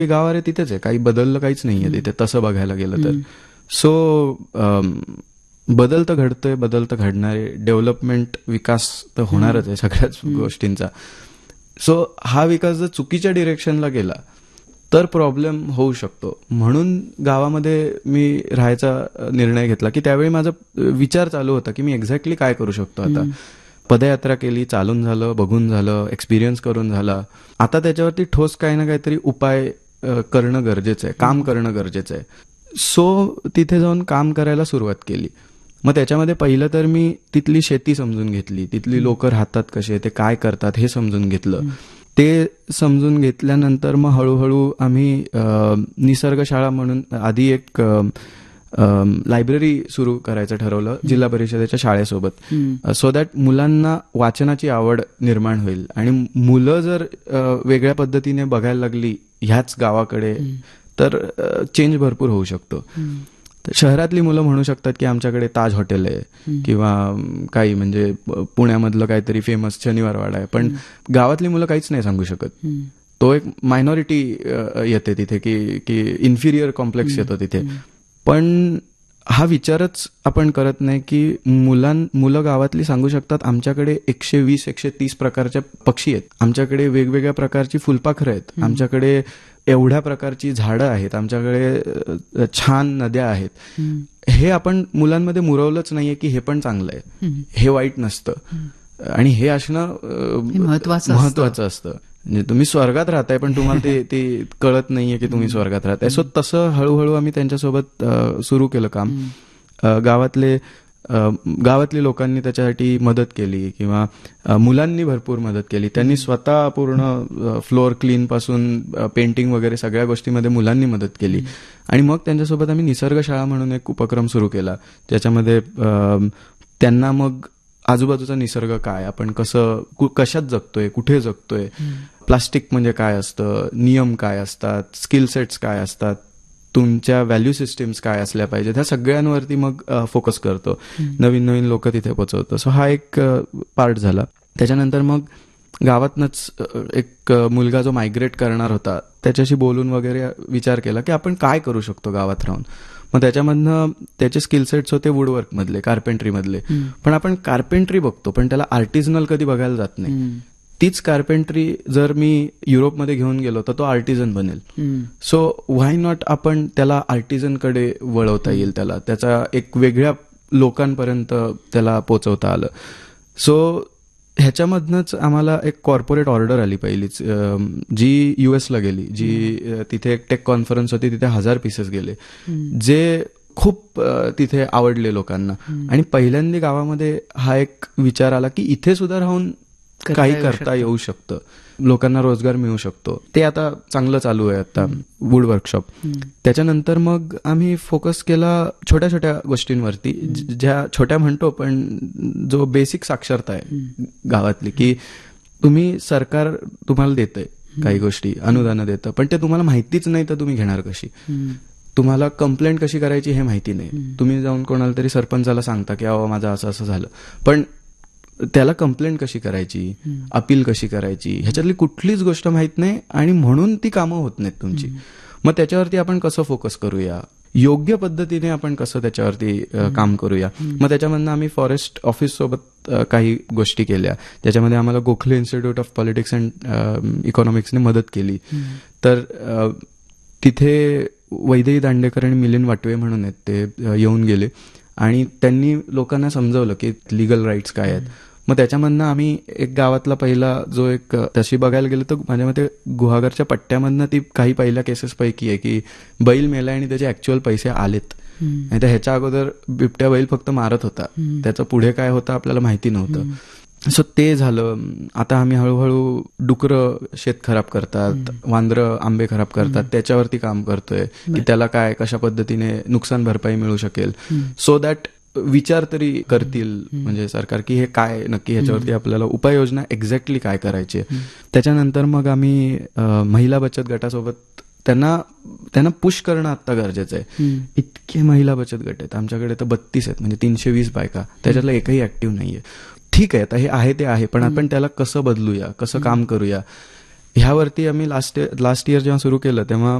गाव आहे तिथेच आहे, काही बदललं काहीच नाहीये तिथे तसं बघायला गेलं तर. सो बदल तर घडतोय, बदल तर घडणार आहे, डेव्हलपमेंट विकास तर होणारच आहे सगळ्याच गोष्टींचा. सो हा विकास जर चुकीच्या डिरेक्शनला गेला तर प्रॉब्लेम होऊ शकतो. म्हणून गावामध्ये मी राहायचा निर्णय घेतला की त्यावेळी माझा विचार चालू होता की मी एक्झॅक्टली काय करू शकतो. आता पदयात्रा केली, चालून झालं, बघून झालं, एक्सपिरियन्स करून झाला. आता त्याच्यावरती ठोस काही ना काहीतरी उपाय करणं गरजेचं आहे, काम करणं गरजेचं आहे. सो तिथे जाऊन काम करायला सुरुवात केली. मग त्याच्यामध्ये पहिलं तर मी तिथली शेती समजून घेतली, तिथली लोक राहतात कसे, ते काय करतात हे समजून घेतलं. ते समजून घेतल्यानंतर मग हळूहळू आम्ही निसर्गशाळा म्हणून आधी एक लायब्ररी सुरू करायचं ठरवलं जिल्हा परिषदेच्या शाळेसोबत, सो दॅट मुलांना वाचनाची आवड निर्माण होईल. आणि मुलं जर वेगळ्या पद्धतीने बघायला लागली ह्याच गावाकडे तर चेंज भरपूर होऊ शकतो. शहरातली मुलं म्हणू शकतात की आमच्याकडे ताज हॉटेल आहे किंवा काही म्हणजे पुण्यामधलं काहीतरी फेमस शनिवारवाडा आहे, पण गावातली मुलं काहीच नाही सांगू शकत. तो एक मायनॉरिटी येते तिथे की इन्फिरियर कॉम्प्लेक्स येतो तिथे. पण हा विचारच आपण करत नाही की मुलं गावातली सांगू शकतात आमच्याकडे 120-130 प्रकारच्या पक्षी आहेत, आमच्याकडे वेगवेगळ्या प्रकारची फुलपाखरं आहेत, आमच्याकडे एवढ्या प्रकारची झाडं आहेत, आमच्याकडे छान नद्या आहेत. हे आपण मुलांमध्ये मुरवलंच नाहीये की हे पण चांगलं आहे, हे वाईट नसतं. आणि हे असणं महत्वाचं असतं. म्हणजे तुम्ही स्वर्गात राहताय पण तुम्हाला ते कळत नाहीये की तुम्ही स्वर्गात राहताय. सो तसं हळूहळू आम्ही त्यांच्यासोबत सुरू केलं काम. गावातली लोकांनी त्याच्यासाठी मदत केली किंवा मुलांनी भरपूर मदत केली. त्यांनी स्वतः पूर्ण फ्लोअर क्लीन पासून पेंटिंग वगैरे सगळ्या गोष्टीमध्ये मुलांनी मदत केली. आणि मग त्यांच्यासोबत आम्ही निसर्गशाळा म्हणून एक उपक्रम सुरू केला, ज्याच्यामध्ये त्यांना मग आजूबाजूचा निसर्ग काय, आपण कशात जगतोय, कुठे जगतोय, प्लास्टिक म्हणजे काय असतं, नियम काय असतात, स्किल सेट्स काय असतात, तुमच्या व्हॅल्यू सिस्टीम्स काय असल्या पाहिजेत, ह्या सगळ्यांवरती मग फोकस करतो, नवीन नवीन लोक तिथे पोहोचवतो. सो हा एक पार्ट झाला. त्याच्यानंतर मग गावातनच एक मुलगा जो मायग्रेट करणार होता त्याच्याशी बोलून वगैरे विचार केला की आपण काय करू शकतो गावात राहून. मग त्याच्यामधनं त्याचे स्किल सेट्स होते वुडवर्क मधले, कार्पेंट्री मधले. पण आपण कार्पेंट्री बघतो पण त्याला आर्टिझनल कधी बघायला जात नाही. तीच कार्पेंट्री जर मी युरोपमध्ये घेऊन गेलो तर तो आर्टिझन बनेल. सो व्हाय नॉट आपण त्याला आर्टिझनकडे वळवता येईल, त्याला त्याचा एक वेगळ्या लोकांपर्यंत त्याला पोचवता आलं. सो ह्याच्यामधनंच आम्हाला एक कॉर्पोरेट ऑर्डर आली पहिलीच, जी US ला गेली, जी तिथे एक टेक कॉन्फरन्स होती, तिथे 1000 पीसेस गेले, जे खूप तिथे आवडले लोकांना. आणि पहिल्यांदा गावामध्ये हा एक विचार आला की इथे सुद्धा राहून काही करता येऊ शकतं, लोकांना रोजगार मिळू शकतो. ते आता चांगलं चालू आहे आता वूड वर्कशॉप. त्याच्यानंतर मग आम्ही फोकस केला छोट्या छोट्या गोष्टींवरती, ज्या छोट्या म्हणतो पण जो बेसिक साक्षरता आहे गावातली, की तुम्ही सरकार तुम्हाला देतंय काही गोष्टी, अनुदान देतं, पण ते तुम्हाला माहितीच नाही तर तुम्ही घेणार कशी. तुम्हाला कंप्लेंट कशी करायची हे माहिती नाही. तुम्ही जाऊन कोणाला तरी सरपंचाला सांगता की अहो माझं असं असं झालं, पण त्याला कंप्लेंट कशी करायची, अपील कशी करायची, ह्याच्यातली कुठलीच गोष्ट माहित नाही. आणि म्हणून ती कामं होत नाहीत तुमची. मग त्याच्यावरती आपण कसं फोकस करूया, योग्य पद्धतीने आपण कसं त्याच्यावरती काम करूया. मग त्याच्यामधनं आम्ही फॉरेस्ट ऑफिस सोबत काही गोष्टी केल्या, ज्याच्यामध्ये आम्हाला Gokhale institute of politics and इकॉनॉमिक्सने मदत केली. तर तिथे वैदेही दांडेकर आणि मिलिंद वाटवे म्हणून आहेत, ते येऊन गेले आणि त्यांनी लोकांना समजवलं की लिगल राईट्स काय आहेत. मग त्याच्यामधनं आम्ही एक गावातला पहिला जो एक, तशी बघायला गेलं तर माझ्या मते गुहागरच्या पट्ट्यामधनं ती काही पहिल्या केसेस पैकी आहे की बैल मेला आणि त्याचे ऍक्च्युअल पैसे आलेत. नाही तर ह्याच्या अगोदर बिबट्या बैल फक्त मारत होता, त्याचं पुढे काय होतं आपल्याला माहिती नव्हतं. सो ते झालं. आता आम्ही हळूहळू डुकरं शेत खराब करतात, वांद्रं आंबे खराब करतात, त्याच्यावरती काम करतोय की त्याला काय कशा पद्धतीने नुकसान भरपाई मिळू शकेल, सो दॅट विचार तरी करतील म्हणजे सरकार की हे काय नक्की, ह्याच्यावरती आपल्याला उपाययोजना एक्झॅक्टली काय करायची. त्याच्यानंतर मग आम्ही महिला बचत गटासोबत त्यांना पुश करणं आता गरजेचं आहे. इतके महिला बचत गट आहेत आमच्याकडे, तर 32 आहेत, म्हणजे 320 बायका, त्याच्यातलं एकही ऍक्टिव्ह नाहीये. ठीक आहे, आता हे आहे ते आहे, पण आपण त्याला कसं बदलूया, कसं काम करूया. ह्यावरती आम्ही लास्ट इयर जेव्हा सुरू केलं तेव्हा